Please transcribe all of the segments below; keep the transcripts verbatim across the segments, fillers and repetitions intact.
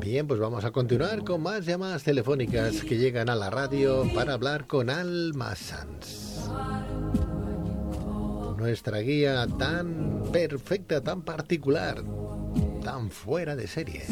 Bien, pues vamos a continuar con más llamadas telefónicas que llegan a la radio para hablar con Alma Sanz. Nuestra guía tan perfecta, tan particular, tan fuera de serie.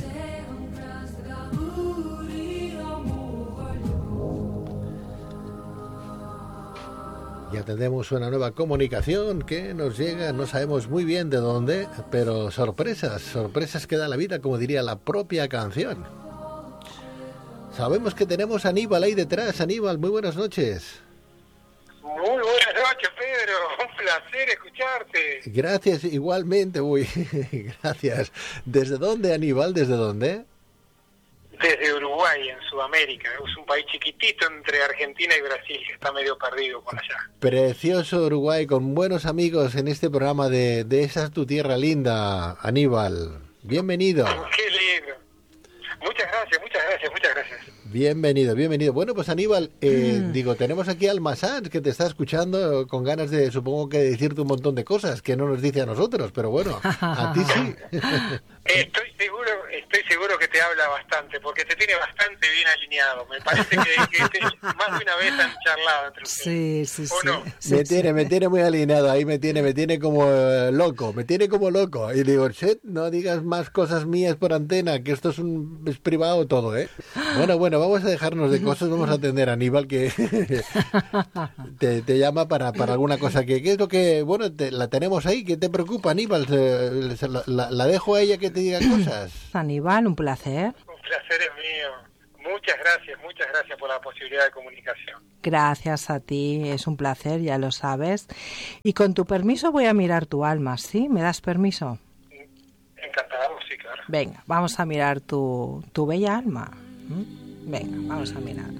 Ya tenemos una nueva comunicación que nos llega, no sabemos muy bien de dónde, pero sorpresas, sorpresas que da la vida, como diría la propia canción. Sabemos que tenemos a Aníbal ahí detrás. Aníbal, muy buenas noches. Muy buenas noches, Pedro. Un placer escucharte. Gracias, igualmente. Uy, gracias. ¿Desde dónde, Aníbal? ¿Desde dónde? Desde Uruguay, en Sudamérica. Es un país chiquitito entre Argentina y Brasil, que está medio perdido por allá. Precioso Uruguay, con buenos amigos en este programa de, de Esa es tu tierra linda, Aníbal. Bienvenido. Qué lindo. Muchas gracias, muchas gracias, muchas gracias. Bienvenido, bienvenido. Bueno, pues Aníbal, eh, mm. digo, tenemos aquí a Alma Sanz, que te está escuchando con ganas de, supongo que decirte un montón de cosas que no nos dice a nosotros, pero bueno, a ti sí. Estoy seguro, estoy seguro que te habla bastante, porque te tiene bastante bien alineado. Me parece que, que te, más de una vez han charlado entre ustedes. Sí, sí, ¿O sí. no? sí. Me tiene, me tiene muy alineado, ahí me tiene, me tiene como eh, loco, me tiene como loco. Y digo, Chet, no digas más cosas mías por antena, que esto es un es privado todo, ¿eh? Bueno, bueno, vamos a dejarnos de cosas, vamos a atender a Aníbal, que te, te llama para, para alguna cosa. Que, ¿Qué es lo que, bueno, te, la tenemos ahí? ¿Qué te preocupa, Aníbal? Se, se, la, la, la dejo a ella que te diga cosas. Aníbal, un placer. Un placer es mío. Muchas gracias, muchas gracias por la posibilidad de comunicación. Gracias a ti, es un placer, ya lo sabes. Y con tu permiso voy a mirar tu alma, ¿sí? ¿Me das permiso? Encantado, sí, claro. Venga, vamos a mirar tu, tu bella alma. ¿Mm? Venga, vamos a mirar.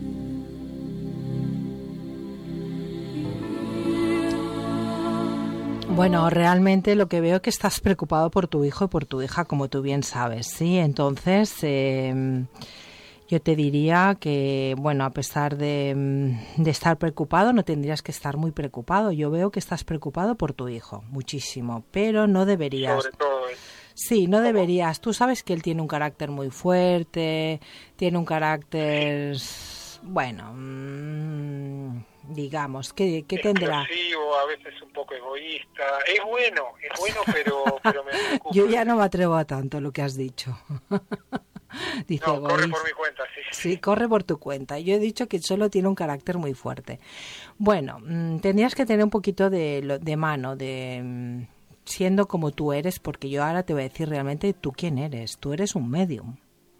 Bueno, realmente lo que veo es que estás preocupado por tu hijo y por tu hija, como tú bien sabes, ¿sí? Entonces, eh, yo te diría que, bueno, a pesar de, de estar preocupado, no tendrías que estar muy preocupado. Yo veo que estás preocupado por tu hijo, muchísimo, pero no deberías. Sobre todo eso. Sí, no deberías. Tú sabes que él tiene un carácter muy fuerte, tiene un carácter, bueno, mmm, digamos, ¿qué, qué tendrá? Explosivo, a veces un poco egoísta. Es bueno, es bueno, pero, pero me preocupa. Yo ya no me atrevo a tanto lo que has dicho. Dice, no, egoísta. Corre por mi cuenta, sí. Sí, corre por tu cuenta. Yo he dicho que solo tiene un carácter muy fuerte. Bueno, mmm, tendrías que tener un poquito de, de mano, de... Mmm, siendo como tú eres, porque yo ahora te voy a decir realmente tú quién eres. Tú eres un medium.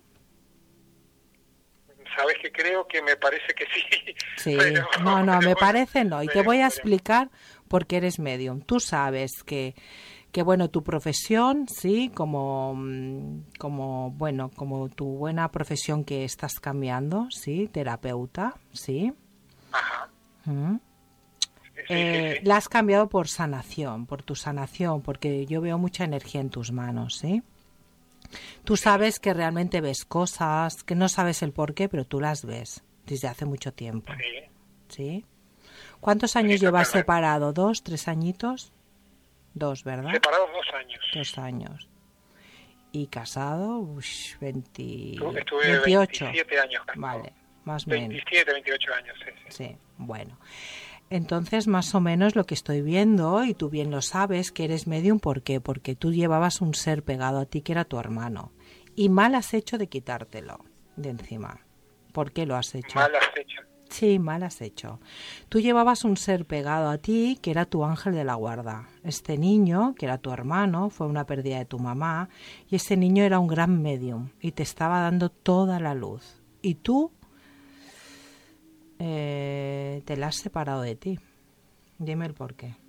Sabes que creo que me parece que sí. Sí, pero, no, no, pero, me parece no. Y te voy a veremos. explicar por qué eres medium. Tú sabes que, que bueno, tu profesión, sí, como, como, bueno, como tu buena profesión que estás cambiando, sí, terapeuta, sí. Ajá. ¿Mm? Sí, Eh, sí, sí. la has cambiado por sanación, por tu sanación, porque yo veo mucha energía en tus manos, ¿sí? Tú sabes que realmente ves cosas, que no sabes el por qué, pero tú las ves desde hace mucho tiempo, Sí. ¿sí? ¿Cuántos años Sí, llevas totalmente. separado? ¿Dos, tres añitos? Dos, ¿verdad? Separados dos años. Dos años. ¿Y casado? Ush, veinte, Estuve, estuve veintiocho. veintisiete años casado. Vale, más o menos. veintisiete, veintiocho años, sí, sí. Sí, bueno. Entonces, más o menos lo que estoy viendo, y tú bien lo sabes, que eres medium, ¿por qué? Porque tú llevabas un ser pegado a ti que era tu hermano. Y mal has hecho de quitártelo de encima. ¿Por qué lo has hecho? Mal has hecho. Sí, mal has hecho. Tú llevabas un ser pegado a ti que era tu ángel de la guarda. Este niño, que era tu hermano, fue una pérdida de tu mamá, y ese niño era un gran medium y te estaba dando toda la luz. Y tú eh, te la has separado de ti. Dime el por qué.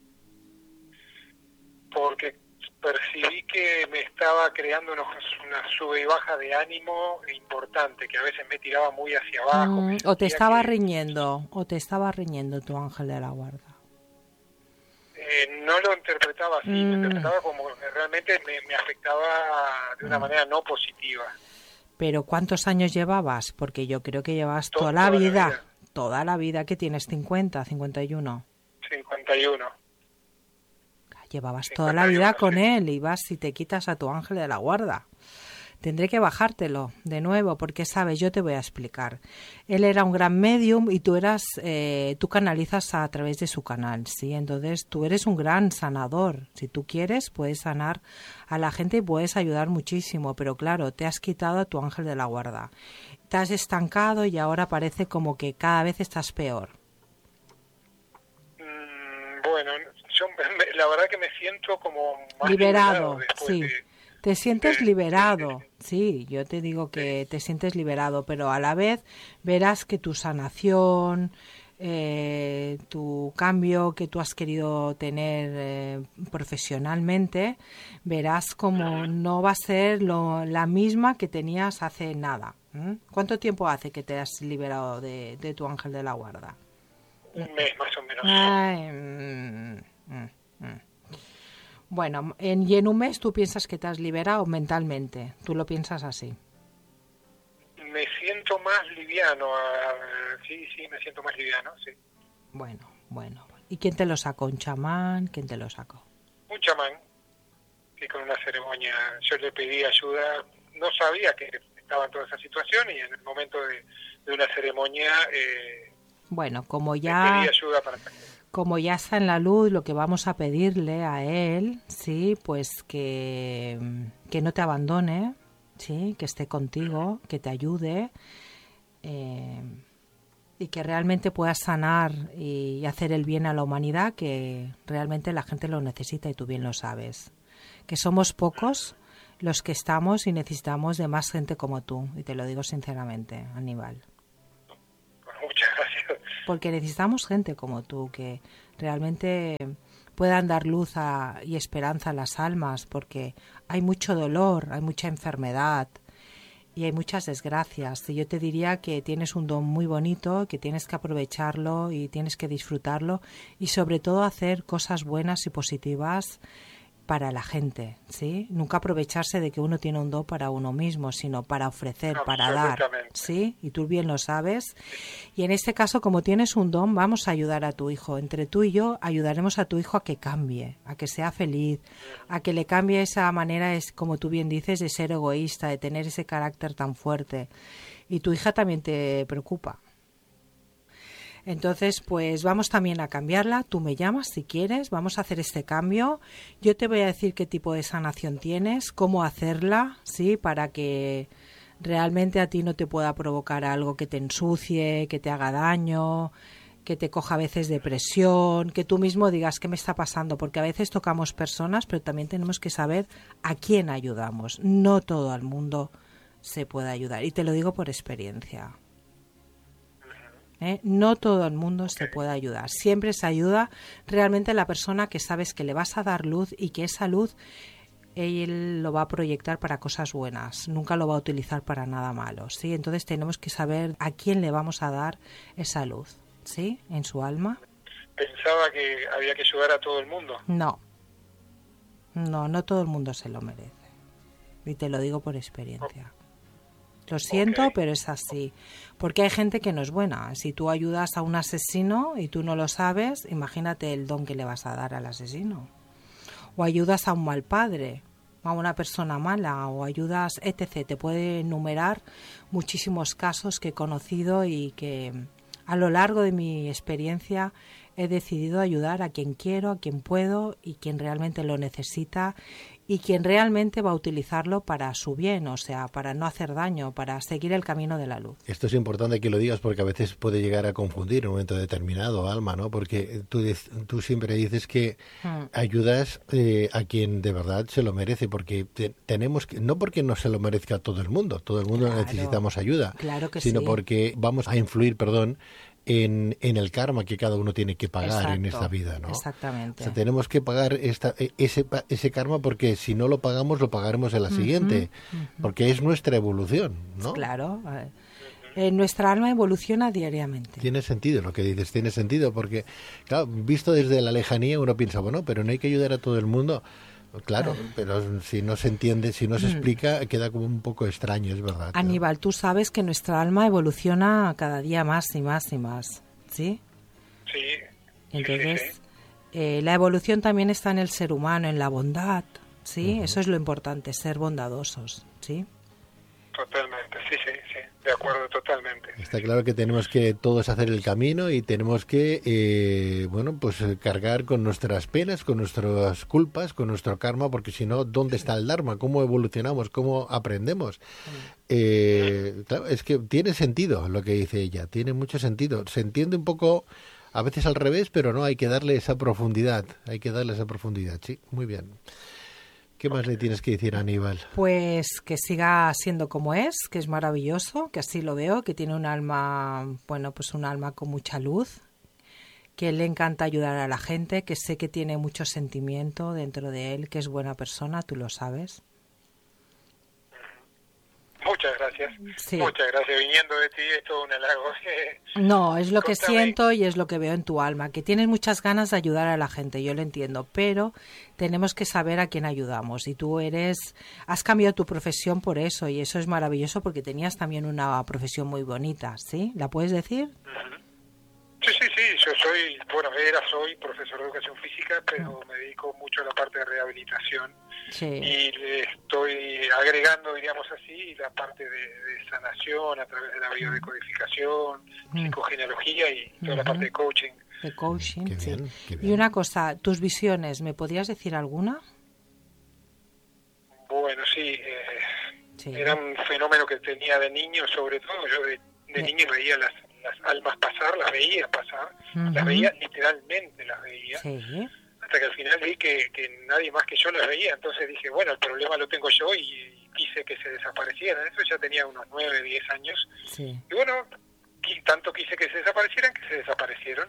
Porque percibí que me estaba creando una, una sube y baja de ánimo importante, que a veces me tiraba muy hacia abajo. Mm, o te estaba que, riñendo, o te estaba riñendo tu ángel de la guarda. Eh, no lo interpretaba así, Mm. lo interpretaba como que realmente me, me afectaba de una Mm. manera no positiva. Pero ¿cuántos años llevabas? Porque yo creo que llevas To- toda la toda la vida, vida. toda la vida que tienes cincuenta, cincuenta y uno. cincuenta y uno. Llevabas cincuenta y toda la vida uno, con sí. él y vas y te quitas a tu ángel de la guarda. Tendré que bajártelo de nuevo porque, sabes, yo te voy a explicar. Él era un gran medium y tú eras, eh, tú canalizas a través de su canal, ¿sí? Entonces tú eres un gran sanador. Si tú quieres, puedes sanar a la gente y puedes ayudar muchísimo, pero claro, te has quitado a tu ángel de la guarda. Te has estancado y ahora parece como que cada vez estás peor. Mm, bueno, yo la verdad que me siento como más liberado, liberado después sí. de... Te sientes de, liberado, de, de, sí, yo te digo que te sientes liberado, pero a la vez verás que tu sanación, eh, tu cambio que tú has querido tener eh, profesionalmente, verás como no va a ser lo, la misma que tenías hace nada. ¿Mm? ¿Cuánto tiempo hace que te has liberado de, de tu ángel de la guarda? Un mes más o menos. Ay, mm, mm, mm. Bueno, en, y en un mes tú piensas que te has liberado mentalmente. ¿Tú lo piensas así? Me siento más liviano. Uh, sí, sí, me siento más liviano, sí. Bueno, bueno. ¿Y quién te lo sacó? ¿Un chamán? ¿Quién te lo sacó? Un chamán, que con una ceremonia yo le pedí ayuda. No sabía que estaba en toda esa situación y en el momento de, de una ceremonia... Eh, bueno, como ya... le pedí ayuda para... Como ya está en la luz, lo que vamos a pedirle a él, sí, pues que, que no te abandone, sí, que esté contigo, que te ayude eh, y que realmente puedas sanar y hacer el bien a la humanidad, que realmente la gente lo necesita y tú bien lo sabes. Que somos pocos los que estamos y necesitamos de más gente como tú, y te lo digo sinceramente, Aníbal. Muchas gracias. Porque necesitamos gente como tú que realmente puedan dar luz a, y esperanza a las almas, porque hay mucho dolor, hay mucha enfermedad y hay muchas desgracias. Y yo te diría que tienes un don muy bonito, que tienes que aprovecharlo y tienes que disfrutarlo y sobre todo hacer cosas buenas y positivas para la gente, ¿sí? Nunca aprovecharse de que uno tiene un don para uno mismo, sino para ofrecer, para dar, ¿sí? Y tú bien lo sabes. Y en este caso, como tienes un don, vamos a ayudar a tu hijo. Entre tú y yo ayudaremos a tu hijo a que cambie, a que sea feliz, a que le cambie esa manera, es como tú bien dices, de ser egoísta, de tener ese carácter tan fuerte. Y tu hija también te preocupa. Entonces, pues vamos también a cambiarla. Tú me llamas si quieres, vamos a hacer este cambio. Yo te voy a decir qué tipo de sanación tienes, cómo hacerla, ¿sí? Para que realmente a ti no te pueda provocar algo que te ensucie, que te haga daño, que te coja a veces depresión, que tú mismo digas qué me está pasando, porque a veces tocamos personas, pero también tenemos que saber a quién ayudamos. No todo el mundo se puede ayudar, y te lo digo por experiencia. ¿Eh? No todo el mundo se puede ayudar. Siempre se ayuda realmente la persona que sabes que le vas a dar luz y que esa luz él lo va a proyectar para cosas buenas. Nunca lo va a utilizar para nada malo, ¿sí? Entonces tenemos que saber a quién le vamos a dar esa luz, ¿sí? En su alma. Pensaba que había que ayudar a todo el mundo. No. No, no todo el mundo se lo merece. Y te lo digo por experiencia. Lo siento, okay, pero es así. Porque hay gente que no es buena. Si tú ayudas a un asesino y tú no lo sabes, imagínate el don que le vas a dar al asesino. O ayudas a un mal padre, a una persona mala, o ayudas, etcétera. Te puede enumerar muchísimos casos que he conocido y que a lo largo de mi experiencia he decidido ayudar a quien quiero, a quien puedo y quien realmente lo necesita y quien realmente va a utilizarlo para su bien, o sea, para no hacer daño, para seguir el camino de la luz. Esto es importante que lo digas porque a veces puede llegar a confundir en un momento determinado, Alma, ¿no? Porque tú, tú siempre dices que hmm. ayudas eh, a quien de verdad se lo merece, porque te, tenemos que, no porque no se lo merezca todo el mundo, todo el mundo claro, necesitamos ayuda, claro que sino sí. porque vamos a influir, perdón, En, en el karma que cada uno tiene que pagar Exacto, en esta vida, ¿no? Exactamente. O sea, tenemos que pagar esta, ese, ese karma porque si no lo pagamos, lo pagaremos en la uh-huh, siguiente, uh-huh. porque es nuestra evolución, ¿no? Claro. Eh, nuestra alma evoluciona diariamente. Tiene sentido lo que dices, tiene sentido, porque, claro, visto desde la lejanía uno piensa, bueno, pero no hay que ayudar a todo el mundo. Claro, pero si no se entiende, si no se explica, queda como un poco extraño, es verdad. Aníbal, tú sabes que nuestra alma evoluciona cada día más y más y más, ¿sí? Sí. Entonces, sí, sí. Eh, la evolución también está en el ser humano, en la bondad, ¿sí? Uh-huh. Eso es lo importante, ser bondadosos, ¿sí? Totalmente, sí, sí, sí, de acuerdo totalmente. Está claro que tenemos que todos hacer el camino y tenemos que, eh, bueno, pues cargar con nuestras penas, con nuestras culpas, con nuestro karma, porque si no, ¿dónde está el Dharma? ¿Cómo evolucionamos? ¿Cómo aprendemos? Eh, claro, es que tiene sentido lo que dice ella, tiene mucho sentido. Se entiende un poco, a veces al revés, pero no, hay que darle esa profundidad, hay que darle esa profundidad, sí, muy bien. ¿Qué más le tienes que decir a Aníbal? Pues que siga siendo como es, que es maravilloso, que así lo veo, que tiene un alma, bueno, pues un alma con mucha luz, que le encanta ayudar a la gente, que sé que tiene mucho sentimiento dentro de él, que es buena persona, tú lo sabes. Muchas gracias, sí. muchas gracias. Viniendo de ti es todo un halago. No, es lo que Contame. siento y es lo que veo en tu alma, que tienes muchas ganas de ayudar a la gente, yo lo entiendo, pero tenemos que saber a quién ayudamos y tú eres, has cambiado tu profesión por eso y eso es maravilloso porque tenías también una profesión muy bonita, ¿sí? ¿La puedes decir? Uh-huh. Sí, sí, sí, yo soy, bueno, era, soy profesor de educación física, pero me dedico mucho a la parte de rehabilitación. Sí. Y le estoy agregando, diríamos así, la parte de, de sanación a través de la biodecodificación, mm. psicogenealogía y toda uh-huh. la parte de coaching. De coaching, qué sí. Bien, qué bien. Y una cosa, tus visiones, ¿me podrías decir alguna? Bueno, sí, eh, sí. Era un fenómeno que tenía de niño, sobre todo. Yo de, de sí. niño veía las, las almas pasar, las veía pasar, uh-huh. las veía literalmente, las veía. Sí. Hasta que al final vi que, que nadie más que yo las veía, entonces dije, bueno, el problema lo tengo yo y, y quise que se desaparecieran. Eso ya tenía unos nueve, diez años. Sí. Y bueno, tanto quise que se desaparecieran que se desaparecieron.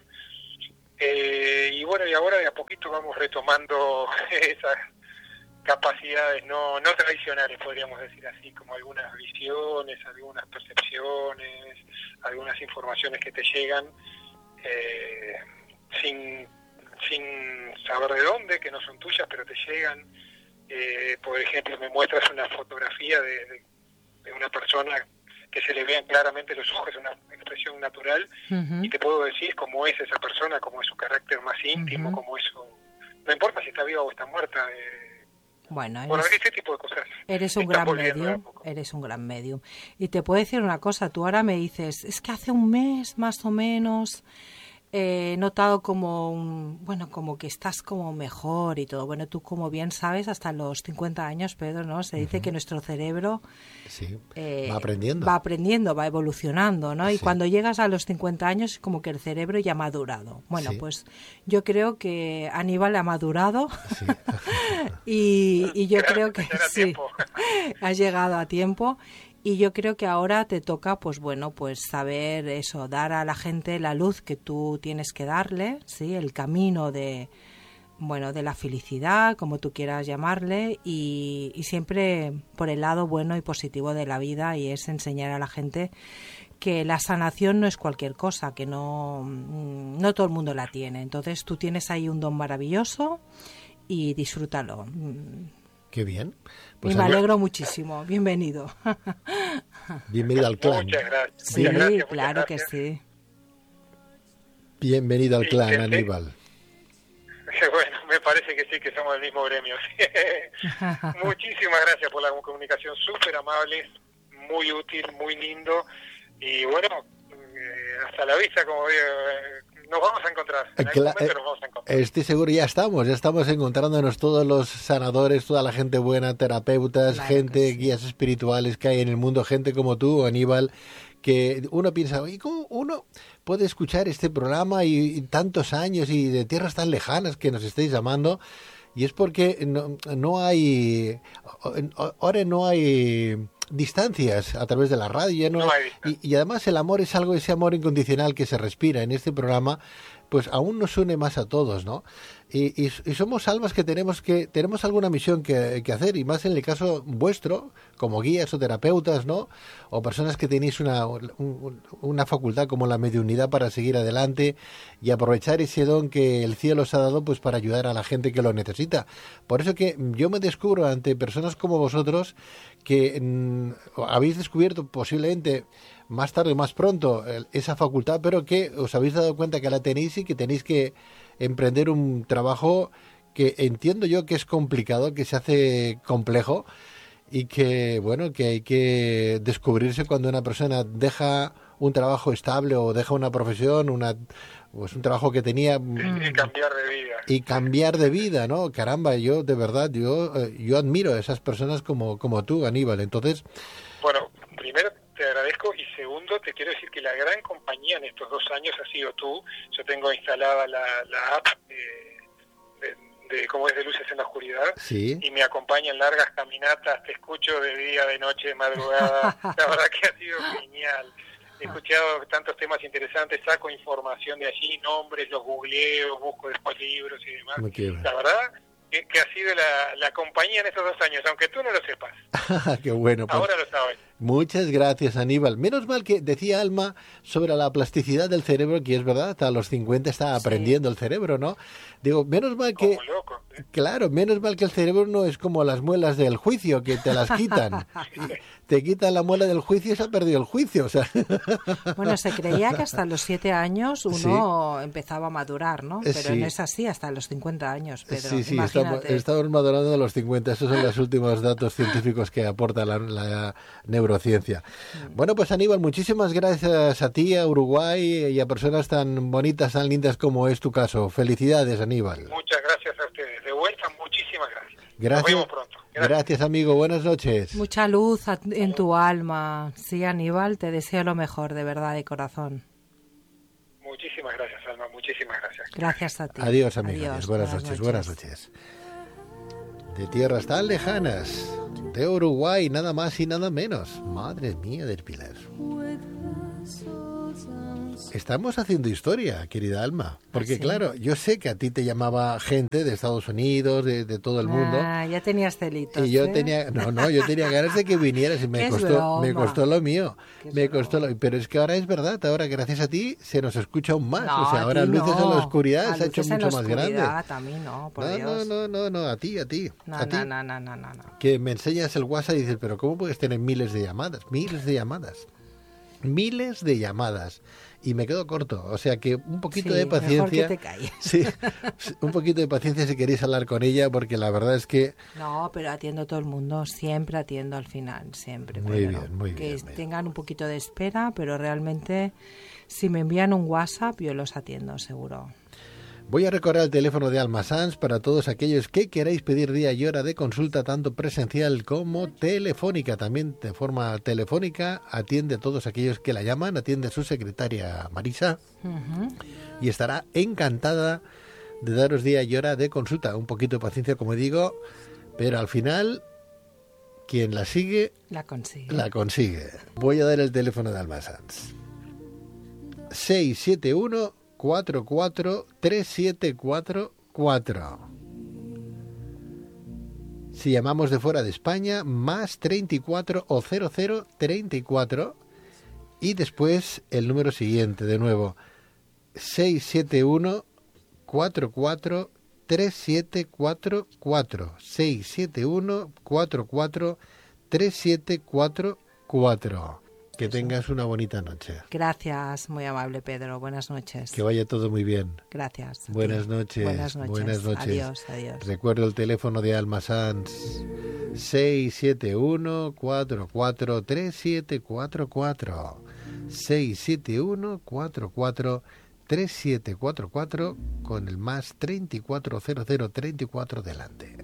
Eh, y bueno, y ahora de a poquito vamos retomando esas capacidades no, no tradicionales, podríamos decir así, como algunas visiones, algunas percepciones, algunas informaciones que te llegan eh, sin... sin saber de dónde, que no son tuyas, pero te llegan. Eh, por ejemplo, me muestras una fotografía de, de, de una persona que se le vean claramente los ojos, es una expresión natural, uh-huh. y te puedo decir cómo es esa persona, cómo es su carácter más íntimo, uh-huh. cómo es su... No importa si está viva o está muerta. Eh, bueno, eres, bueno, este tipo de cosas. Eres un gran medium, eres un gran medium. Y te puedo decir una cosa, tú ahora me dices, es que hace un mes más o menos... He eh, notado como, un, bueno, como que estás como mejor y todo. Bueno, tú como bien sabes, hasta los cincuenta años, Pedro, ¿no? Se dice uh-huh. que nuestro cerebro sí. eh, va aprendiendo. Va aprendiendo, va evolucionando, ¿no? Sí. Y cuando llegas a los cincuenta años es como que el cerebro ya ha madurado. Bueno, sí. pues yo creo que Aníbal ha madurado sí. y, y yo creo que sí, has llegado a tiempo. Y yo creo que ahora te toca, pues bueno, pues saber eso, dar a la gente la luz que tú tienes que darle, sí, el camino de, bueno, de la felicidad, como tú quieras llamarle, y, y siempre por el lado bueno y positivo de la vida, y es enseñar a la gente que la sanación no es cualquier cosa, que no, no todo el mundo la tiene. Entonces tú tienes ahí un don maravilloso y disfrútalo. Qué bien. Pues y me alegro muchísimo. Bienvenido. Bienvenido al clan. Muchas gracias. Sí, muchas gracias, claro muchas gracias. que sí. Bienvenido al sí, clan, sí, Aníbal. Bueno, me parece que sí, que somos del mismo gremio. Muchísimas gracias por la comunicación, súper amable, muy útil, muy lindo. Y bueno, eh, hasta la vista, como digo. Eh, Nos vamos a encontrar, en algún Cla- momento nos vamos a encontrar. Estoy seguro, ya estamos, ya estamos encontrándonos todos los sanadores, toda la gente buena, terapeutas, claro gente, sí. guías espirituales que hay en el mundo, gente como tú, Aníbal, que uno piensa, ¿y cómo uno puede escuchar este programa y, y tantos años y de tierras tan lejanas que nos estáis llamando? Y es porque no, no hay, ahora no hay distancias a través de la radio, ya no, no hay, y, y además el amor es algo, ese amor incondicional que se respira en este programa, pues aún nos une más a todos, ¿no? Y, y, y somos almas que tenemos que tenemos alguna misión que, que hacer, y más en el caso vuestro, como guías o terapeutas, ¿no? O personas que tenéis una, un, una facultad como la mediunidad para seguir adelante y aprovechar ese don que el cielo os ha dado, pues para ayudar a la gente que lo necesita. Por eso que yo me descubro ante personas como vosotros que mmm, habéis descubierto posiblemente más tarde o más pronto esa facultad, pero que os habéis dado cuenta que la tenéis y que tenéis que emprender un trabajo que entiendo yo que es complicado, que se hace complejo y que, bueno, que hay que descubrirse cuando una persona deja un trabajo estable o deja una profesión, una pues un trabajo que tenía y cambiar de vida. Y cambiar de vida, ¿no? Caramba, yo de verdad, yo yo admiro a esas personas como como tú, Aníbal. Entonces, bueno, primero te agradezco y segundo te quiero decir que la gran compañía en estos dos años ha sido tú. Yo tengo instalada la, la app de, de, de cómo es de Luces en la Oscuridad, sí, y me acompaña en largas caminatas, te escucho de día, de noche, de madrugada. La verdad que ha sido genial. He escuchado tantos temas interesantes, saco información de allí, nombres, los googleo, busco después libros y demás. La verdad que, que ha sido la, la compañía en estos dos años, aunque tú no lo sepas. Qué bueno. Pues, ahora lo sabes. Muchas gracias, Aníbal. Menos mal que decía Alma sobre la plasticidad del cerebro, que es verdad, hasta los cincuenta está aprendiendo sí. el cerebro, ¿no? Digo, menos mal que... Como loco, ¿eh? Claro, menos mal que el cerebro no es como las muelas del juicio, que te las quitan. Te quitan la muela del juicio y se ha perdido el juicio, o sea... Bueno, se creía que hasta los siete años uno sí. empezaba a madurar, ¿no? Pero sí. no es así, hasta los cincuenta años, Pedro. Sí, sí, estamos, estamos madurando a los cincuenta. Esos son los últimos datos científicos que aporta la, la neurociencia. Mm. Bueno, pues Aníbal, muchísimas gracias a ti, a Uruguay y a personas tan bonitas, tan lindas como es tu caso. Felicidades, Aníbal. Muchas gracias a ustedes. De vuelta, muchísimas gracias. Gracias. Nos vemos pronto. Gracias. Gracias, amigo. Buenas noches. Mucha luz en tu alma. Sí, Aníbal, te deseo lo mejor, de verdad, de corazón. Muchísimas gracias, Alma. Muchísimas gracias. Gracias a ti. Adiós, amigos. Buenas, buenas noches, noches. Buenas noches. De tierras tan lejanas, de Uruguay, nada más y nada menos. Madre mía del Pilar. Estamos haciendo historia, querida Alma, porque ¿sí? claro, yo sé que a ti te llamaba gente de Estados Unidos, de, de todo el mundo. Ah, ya tenías celitos. Y yo ¿eh? tenía, no, no, yo tenía ganas de que vinieras y me costó, broma. me costó lo mío, me costó lo, pero es que ahora es verdad, ahora gracias a ti se nos escucha aún más, no, o sea, ahora Luces no. en la Oscuridad a se ha hecho mucho más grande. A mí no, por no, Dios. no, no, no, no, a ti, a ti, no, a ti. No, no, no, no, no, no. Que me enseñas el WhatsApp y dices, pero ¿cómo puedes tener miles de llamadas? Miles de llamadas. Miles de llamadas. Y me quedo corto, o sea que un poquito sí, de paciencia. Mejor que te calles. Sí, un poquito de paciencia si queréis hablar con ella, porque la verdad es que. No, pero atiendo a todo el mundo, siempre atiendo al final, siempre. Muy pero bien, muy que bien. Que tengan un poquito de espera, pero realmente si me envían un WhatsApp yo los atiendo, seguro. Voy a recordar el teléfono de Alma Sanz para todos aquellos que queráis pedir día y hora de consulta, tanto presencial como telefónica. También de forma telefónica atiende a todos aquellos que la llaman, atiende a su secretaria Marisa, uh-huh. y estará encantada de daros día y hora de consulta. Un poquito de paciencia, como digo, pero al final quien la sigue, la consigue. La consigue. Voy a dar el teléfono de Alma Sanz. seis siete uno cuatro cuatro tres siete cuatro cuatro. Si llamamos de fuera de España, más treinta y cuatro o cero cero treinta y cuatro, y después el número siguiente, de nuevo, seis siete uno cuatro cuatro tres siete cuatro cuatro, seis siete uno cuatro cuatro tres siete cuatro cuatro. Que tengas una bonita noche. Gracias, muy amable Pedro. Buenas noches. Que vaya todo muy bien. Gracias. Buenas noches. Buenas noches. Buenas noches. Adiós, adiós. Recuerdo el teléfono de Alma Sanz. seis siete uno cuatro cuatro tres siete cuatro cuatro. seis siete uno cuatro cuatro tres siete cuatro cuatro con el más treinta y cuatro cero cero treinta y cuatro delante.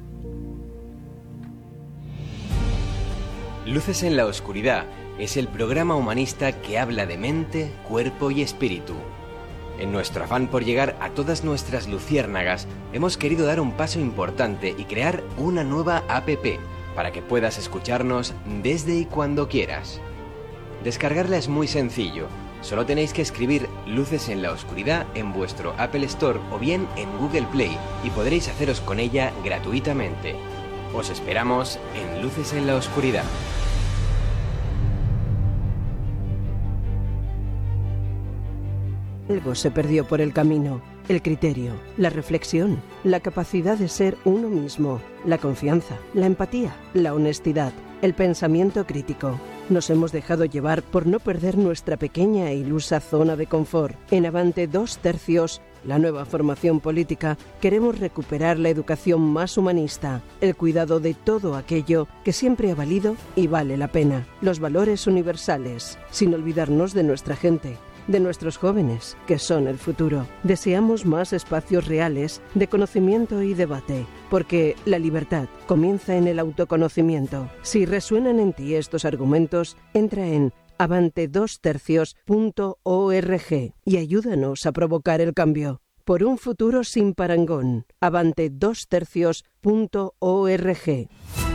Luces en la Oscuridad es el programa humanista que habla de mente, cuerpo y espíritu. En nuestro afán por llegar a todas nuestras luciérnagas, hemos querido dar un paso importante y crear una nueva app para que puedas escucharnos desde y cuando quieras. Descargarla es muy sencillo, solo tenéis que escribir Luces en la Oscuridad en vuestro Apple Store o bien en Google Play y podréis haceros con ella gratuitamente. Os esperamos en Luces en la Oscuridad. Algo se perdió por el camino. El criterio, la reflexión, la capacidad de ser uno mismo, la confianza, la empatía, la honestidad, el pensamiento crítico. Nos hemos dejado llevar por no perder nuestra pequeña e ilusa zona de confort. En Avante dos tercios la nueva formación política, queremos recuperar la educación más humanista, el cuidado de todo aquello que siempre ha valido y vale la pena, los valores universales, sin olvidarnos de nuestra gente, de nuestros jóvenes, que son el futuro. Deseamos más espacios reales de conocimiento y debate, porque la libertad comienza en el autoconocimiento. Si resuenan en ti estos argumentos, entra en avante dos tercios punto org y ayúdanos a provocar el cambio. Por un futuro sin parangón. avante dos tercios punto org.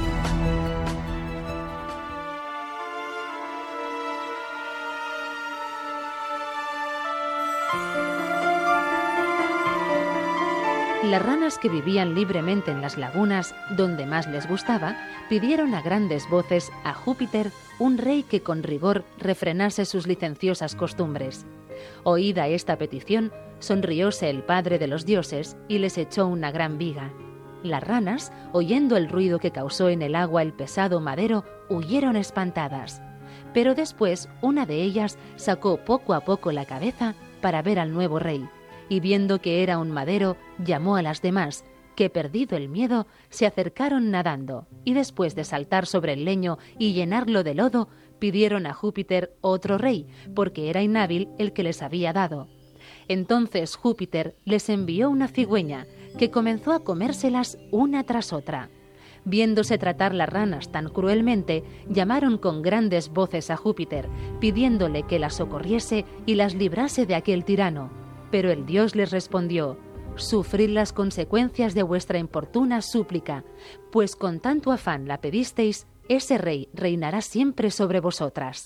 Las ranas que vivían libremente en las lagunas, donde más les gustaba, pidieron a grandes voces a Júpiter, un rey que con rigor refrenase sus licenciosas costumbres. Oída esta petición, sonrióse el padre de los dioses y les echó una gran viga. Las ranas, oyendo el ruido que causó en el agua el pesado madero, huyeron espantadas. Pero después una de ellas sacó poco a poco la cabeza para ver al nuevo rey, y viendo que era un madero, llamó a las demás, que perdido el miedo, se acercaron nadando, y después de saltar sobre el leño y llenarlo de lodo, pidieron a Júpiter otro rey, porque era inhábil el que les había dado. Entonces Júpiter les envió una cigüeña, que comenzó a comérselas una tras otra. Viéndose tratar las ranas tan cruelmente, llamaron con grandes voces a Júpiter, pidiéndole que las socorriese y las librase de aquel tirano. Pero el dios les respondió: «Sufrid las consecuencias de vuestra importuna súplica, pues con tanto afán la pedisteis, ese rey reinará siempre sobre vosotras».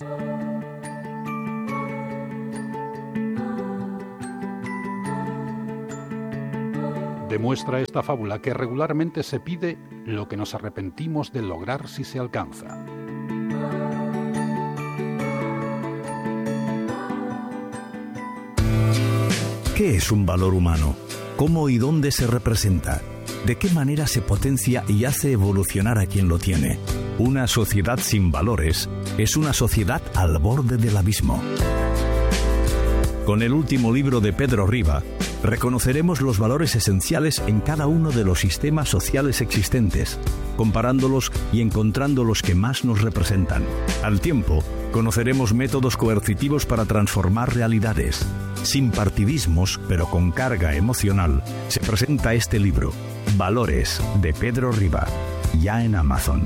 Demuestra esta fábula que regularmente se pide lo que nos arrepentimos de lograr si se alcanza. ¿Qué es un valor humano? ¿Cómo y dónde se representa? ¿De qué manera se potencia y hace evolucionar a quien lo tiene? Una sociedad sin valores es una sociedad al borde del abismo. Con el último libro de Pedro Riba, reconoceremos los valores esenciales en cada uno de los sistemas sociales existentes, comparándolos y encontrando los que más nos representan. Al tiempo, conoceremos métodos coercitivos para transformar realidades. Sin partidismos, pero con carga emocional, se presenta este libro, Valores, de Pedro Riba, ya en Amazon.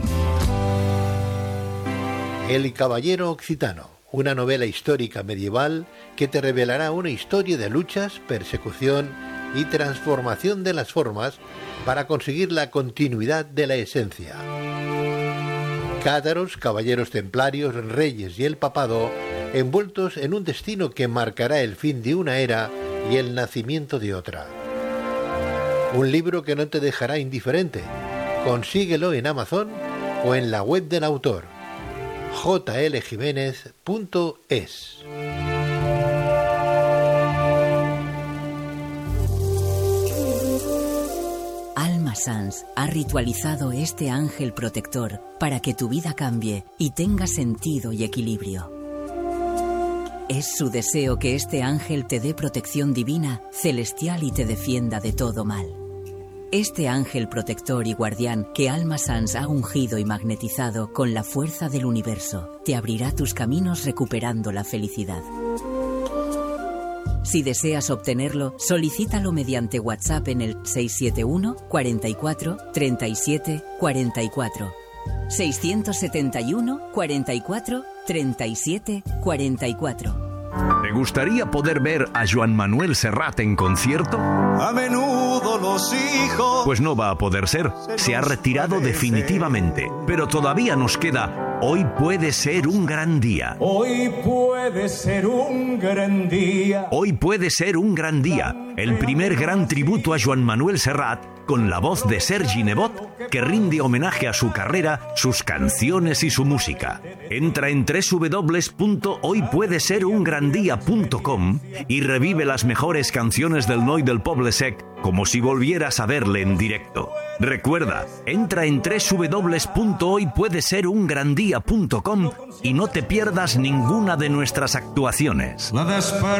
El Caballero Occitano, una novela histórica medieval que te revelará una historia de luchas, persecución y transformación de las formas para conseguir la continuidad de la esencia. Cátaros, caballeros templarios, reyes y el papado, envueltos en un destino que marcará el fin de una era y el nacimiento de otra. Un libro que no te dejará indiferente. Consíguelo en Amazon o en la web del autor, j l jiménez punto es. Alma Sans ha ritualizado este ángel protector para que tu vida cambie y tenga sentido y equilibrio. Es su deseo que este ángel te dé protección divina, celestial y te defienda de todo mal. Este ángel protector y guardián que Alma Sans ha ungido y magnetizado con la fuerza del universo, te abrirá tus caminos recuperando la felicidad. Si deseas obtenerlo, solicítalo mediante WhatsApp en el seis siete uno, cuarenta y cuatro, treinta y siete, cuarenta y cuatro. seiscientos setenta y uno, cuarenta y cuatro, treinta y siete, cuarenta y cuatro. ¿Te gustaría poder ver a Joan Manuel Serrat en concierto? A menudo los hijos... Pues no va a poder ser. Se ha retirado definitivamente. Pero todavía nos queda Hoy puede ser un gran día. Hoy puede ser un gran día. Hoy puede ser un gran día. El primer gran tributo a Joan Manuel Serrat con la voz de Sergi Nebot, que rinde homenaje a su carrera, sus canciones y su música. Entra en doble u doble u doble u punto hoy puede ser un gran día punto com y revive las mejores canciones del Noi del Poble Sec como si volvieras a verle en directo. Recuerda, entra en doble u doble u doble u punto hoy puede ser un gran día punto com y no te pierdas ninguna de nuestras actuaciones.